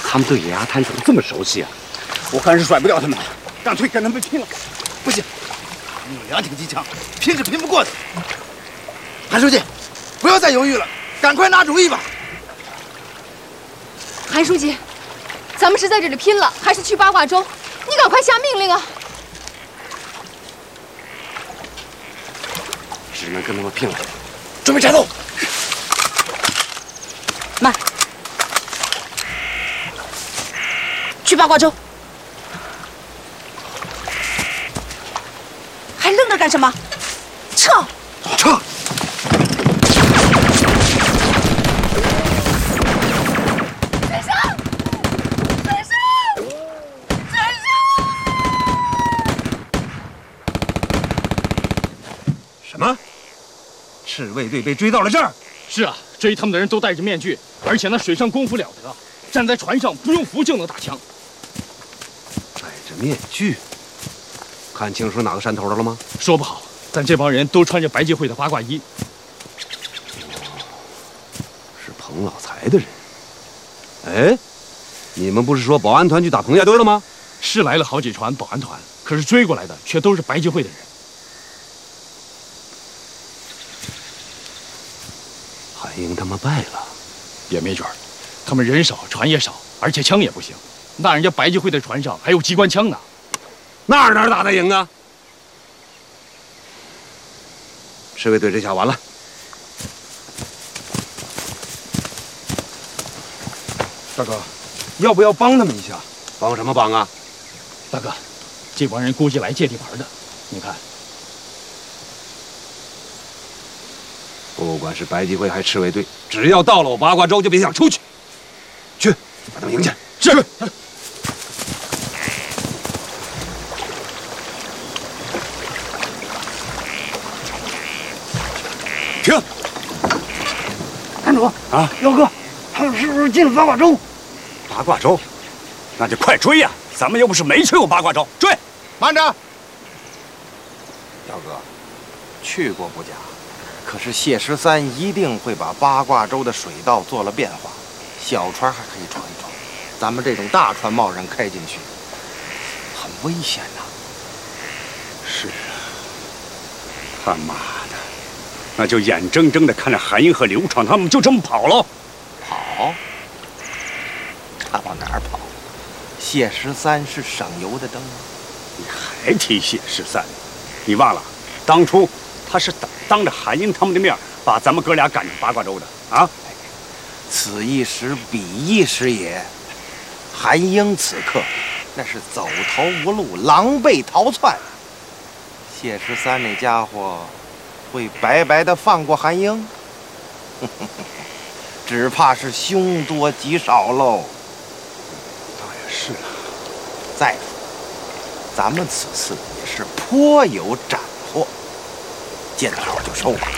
他们对野鸭滩怎么这么熟悉啊？ 我看是甩不掉他们了，干脆跟他们拼了。不行，你有2挺机枪，拼是拼不过的。韩书记，不要再犹豫了，赶快拿主意吧。 韩书记，咱们是在这里拼了，还是去八卦洲？你赶快下命令啊！ 只能跟他们拼了。 准备战斗。 慢，去八卦洲。还愣着干什么？撤！ 撤！ 追上！追上！追上！ 什么？赤卫队被追到了这儿？ 是啊，追他们的人都戴着面具，而且那水上功夫了得，站在船上不用扶就能打枪。 戴着面具，看清楚哪个山头的了吗？ 说不好，但这帮人都穿着白济会的八卦衣。 是彭老财的人。哎，你们不是说保安团去打彭家堆了吗？ 是来了好几船保安团，可是追过来的却都是白济会的人。 韩英他们败了， 也没准儿，他们人少，船也少，而且枪也不行。那人家白济会的船上还有机关枪呢， 哪打得赢啊？赤卫队这下完了。 大哥，要不要帮他们一下？ 帮什么帮啊？ 大哥，这帮人估计来借地盘的，你看。 不管是白济会还是赤卫队，只要到了我八卦洲，就别想出去。去，把他们迎去。 是。 停！ 团主啊， 幺哥，他们是不是进了八卦洲？ 八卦洲，那就快追呀！咱们又不是没去过八卦洲，追！ 慢着， 姚哥，去过不假，可是谢13一定会把八卦洲的水道做了变化，小船还可以闯一闯，咱们这种大船贸然开进去，很危险呐。 是啊，他妈的，那就眼睁睁的看着韩英和刘闯他们就这么跑了。 跑？他往哪儿跑？谢13是省油的灯啊！ 你还提谢13？你忘了，当初他是当着韩英他们的面把咱们哥俩赶进八卦洲的啊！ 此一时彼一时也。韩英此刻那是走投无路，狼狈逃窜。谢13那家伙会白白的放过韩英？只怕是凶多吉少喽。 倒也是啊。 再说，咱们此次也是颇有斩获，见好就收吧。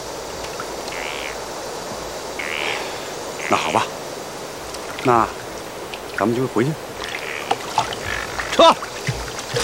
那好吧，那咱们就回去。 撤。